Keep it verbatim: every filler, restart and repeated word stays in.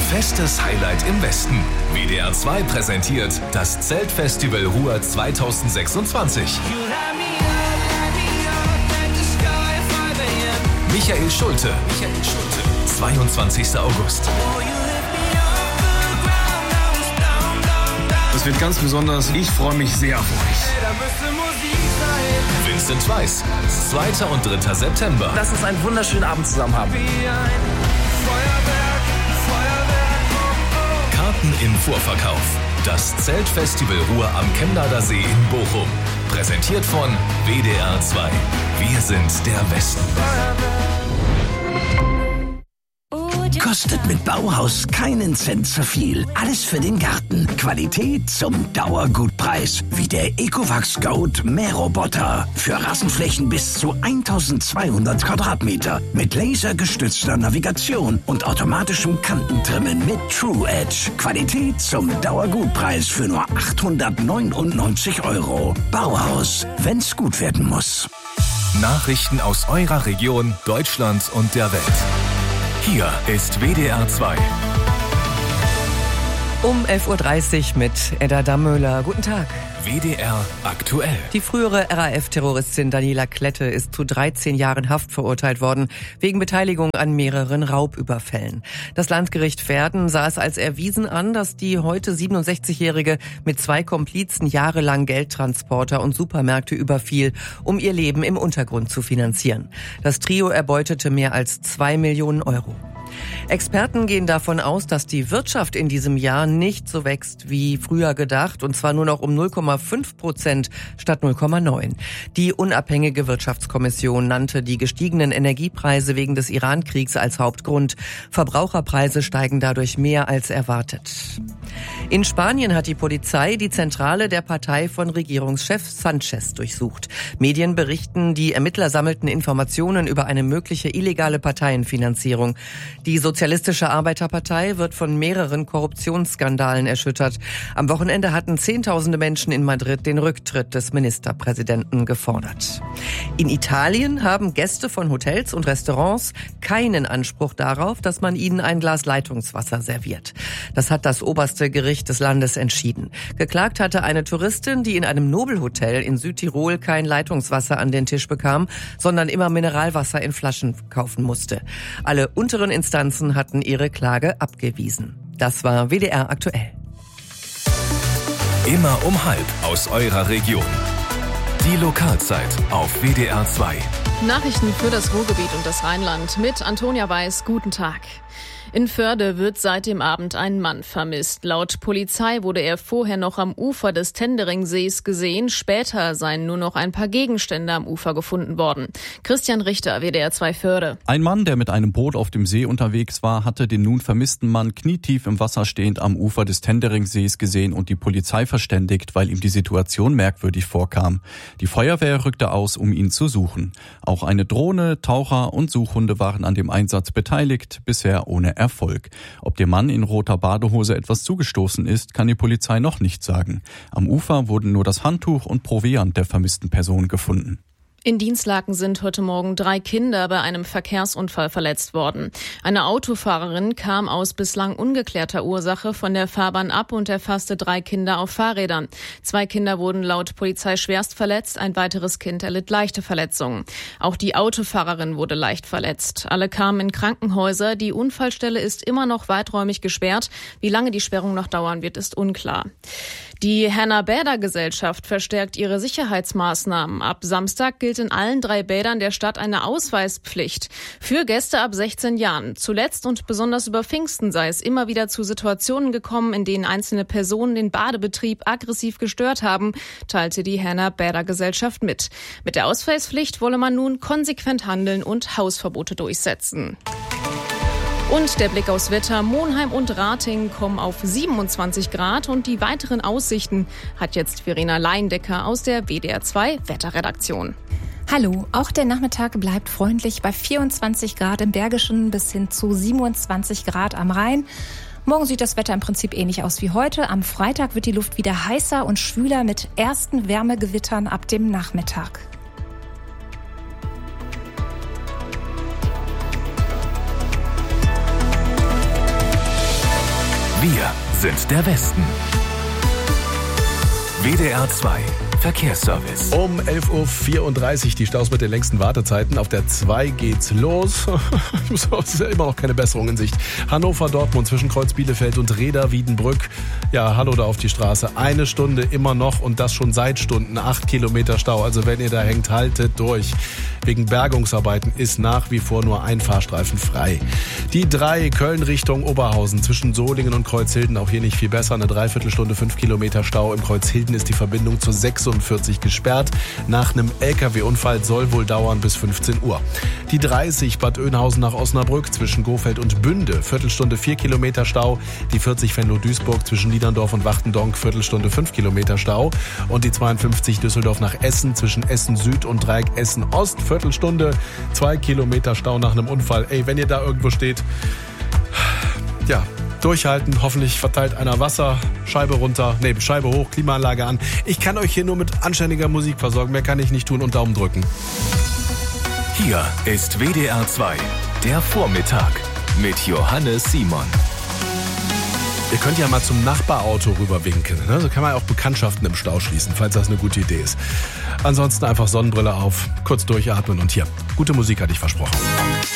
Festes Highlight im Westen. W D R zwei präsentiert das Zeltfestival Ruhr zweitausendsechsundzwanzig. Michael Schulte. Michael Schulte. zweiundzwanzigster August. Das wird ganz besonders. Ich freue mich sehr auf euch. Vincent Weiss. zweiter und dritter September. Lass uns einen wunderschönen Abend zusammen haben. Karten im Vorverkauf. Das Zeltfestival Ruhr am Chemnader See in Bochum. Präsentiert von W D R zwei. Wir sind der Westen. Kostet mit Bauhaus keinen Cent zu viel. Alles für den Garten. Qualität zum Dauergutpreis. Wie der Ecovacs Goat Mähroboter. Für Rasenflächen bis zu eintausendzweihundert Quadratmeter. Mit lasergestützter Navigation und automatischem Kantentrimmen mit True Edge. Qualität zum Dauergutpreis für nur achthundertneunundneunzig Euro. Bauhaus, wenn's gut werden muss. Nachrichten aus eurer Region, Deutschland und der Welt. Hier ist W D R zwei. Um elf Uhr dreißig mit Edda Dammöhler. Guten Tag. W D R aktuell. Die frühere R A F-Terroristin Daniela Klette ist zu dreizehn Jahren Haft verurteilt worden, wegen Beteiligung an mehreren Raubüberfällen. Das Landgericht Verden sah es als erwiesen an, dass die heute siebenundsechzigjährige mit zwei Komplizen jahrelang Geldtransporter und Supermärkte überfiel, um ihr Leben im Untergrund zu finanzieren. Das Trio erbeutete mehr als zwei Millionen Euro. Experten gehen davon aus, dass die Wirtschaft in diesem Jahr nicht so wächst wie früher gedacht, und zwar nur noch um null Komma fünf Prozent statt null Komma neun. Die unabhängige Wirtschaftskommission nannte die gestiegenen Energiepreise wegen des Iran-Kriegs als Hauptgrund. Verbraucherpreise steigen dadurch mehr als erwartet. In Spanien hat die Polizei die Zentrale der Partei von Regierungschef Sanchez durchsucht. Medien berichten, die Ermittler sammelten Informationen über eine mögliche illegale Parteienfinanzierung. Die Sozialistische Arbeiterpartei wird von mehreren Korruptionsskandalen erschüttert. Am Wochenende hatten Zehntausende Menschen in Madrid den Rücktritt des Ministerpräsidenten gefordert. In Italien haben Gäste von Hotels und Restaurants keinen Anspruch darauf, dass man ihnen ein Glas Leitungswasser serviert. Das hat das oberste Gericht des Landes entschieden. Geklagt hatte eine Touristin, die in einem Nobelhotel in Südtirol kein Leitungswasser an den Tisch bekam, sondern immer Mineralwasser in Flaschen kaufen musste. Alle unteren Instanzen hatten ihre Klage abgewiesen. Das war W D R aktuell. Immer um halb aus eurer Region. Die Lokalzeit auf W D R zwei. Nachrichten für das Ruhrgebiet und das Rheinland mit Antonia Weiß. Guten Tag. In Förde wird seit dem Abend ein Mann vermisst. Laut Polizei wurde er vorher noch am Ufer des Tenderingsees gesehen. Später seien nur noch ein paar Gegenstände am Ufer gefunden worden. Christian Richter, W D R zwei Förde. Ein Mann, der mit einem Boot auf dem See unterwegs war, hatte den nun vermissten Mann knietief im Wasser stehend am Ufer des Tenderingsees gesehen und die Polizei verständigt, weil ihm die Situation merkwürdig vorkam. Die Feuerwehr rückte aus, um ihn zu suchen. Auch eine Drohne, Taucher und Suchhunde waren an dem Einsatz beteiligt, bisher ohne Erfolg. Ob dem Mann in roter Badehose etwas zugestoßen ist, kann die Polizei noch nicht sagen. Am Ufer wurden nur das Handtuch und Proviant der vermissten Person gefunden. In Dinslaken sind heute Morgen drei Kinder bei einem Verkehrsunfall verletzt worden. Eine Autofahrerin kam aus bislang ungeklärter Ursache von der Fahrbahn ab und erfasste drei Kinder auf Fahrrädern. Zwei Kinder wurden laut Polizei schwerst verletzt, ein weiteres Kind erlitt leichte Verletzungen. Auch die Autofahrerin wurde leicht verletzt. Alle kamen in Krankenhäuser. Die Unfallstelle ist immer noch weiträumig gesperrt. Wie lange die Sperrung noch dauern wird, ist unklar. Die Hanna-Bäder-Gesellschaft verstärkt ihre Sicherheitsmaßnahmen. Ab Samstag gilt in allen drei Bädern der Stadt eine Ausweispflicht für Gäste ab sechzehn Jahren. Zuletzt und besonders über Pfingsten sei es immer wieder zu Situationen gekommen, in denen einzelne Personen den Badebetrieb aggressiv gestört haben, teilte die Hanna-Bäder-Gesellschaft mit. Mit der Ausweispflicht wolle man nun konsequent handeln und Hausverbote durchsetzen. Und der Blick aufs Wetter. Monheim und Ratingen kommen auf siebenundzwanzig Grad und die weiteren Aussichten hat jetzt Verena Leindecker aus der W D R zwei Wetterredaktion. Hallo, auch der Nachmittag bleibt freundlich bei vierundzwanzig Grad im Bergischen bis hin zu siebenundzwanzig Grad am Rhein. Morgen sieht das Wetter im Prinzip ähnlich aus wie heute. Am Freitag wird die Luft wieder heißer und schwüler mit ersten Wärmegewittern ab dem Nachmittag. Wir sind der Westen. W D R zwei Verkehrsservice. Um elf Uhr vierunddreißig die Staus mit den längsten Wartezeiten. Auf der zwei geht's los. Es ist ja immer noch keine Besserung in Sicht. Hannover-Dortmund zwischen Kreuz Bielefeld und Reda-Wiedenbrück. Ja, hallo da auf die Straße. Eine Stunde immer noch und das schon seit Stunden. Acht Kilometer Stau. Also wenn ihr da hängt, haltet durch. Wegen Bergungsarbeiten ist nach wie vor nur ein Fahrstreifen frei. Die drei Köln Richtung Oberhausen zwischen Solingen und Kreuzhilden. Auch hier nicht viel besser. Eine Dreiviertelstunde, fünf Kilometer Stau. Im Kreuzhilden ist die Verbindung zur sechsundvierzig gesperrt. Nach einem L K W-Unfall soll wohl dauern bis fünfzehn Uhr. Die dreißig Bad Oeynhausen nach Osnabrück zwischen Gofeld und Bünde. Viertelstunde vier Kilometer Stau. Die vierzig Venlo-Duisburg zwischen Niederndorf und Wachtendonk. Viertelstunde fünf Kilometer Stau. Und die zweiundfünfzig Düsseldorf nach Essen zwischen Essen Süd und Dreieck Essen Ost. Viertelstunde zwei Kilometer Stau nach einem Unfall. Ey, wenn ihr da irgendwo steht, ja, durchhalten. Hoffentlich verteilt einer Wasser, Scheibe runter, nee, Scheibe hoch, Klimaanlage an. Ich kann euch hier nur mit anständiger Musik versorgen. Mehr kann ich nicht tun und Daumen drücken. Hier ist W D R zwei, der Vormittag mit Johannes Simon. Ihr könnt ja mal zum Nachbarauto rüberwinken. Ne? So kann man auch Bekanntschaften im Stau schließen, falls das eine gute Idee ist. Ansonsten einfach Sonnenbrille auf, kurz durchatmen und hier, gute Musik hatte ich versprochen.